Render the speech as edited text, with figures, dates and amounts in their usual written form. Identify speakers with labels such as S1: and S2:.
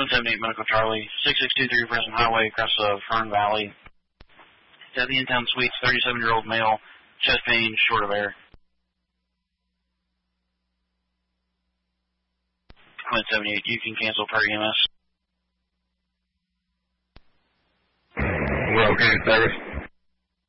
S1: 78 Medical Charlie, 6623 Preston Highway, across Fern Valley. It's at the in-town suites, 37-year-old male, chest pain, short of air. 78, you can cancel per EMS.
S2: We're okay, service.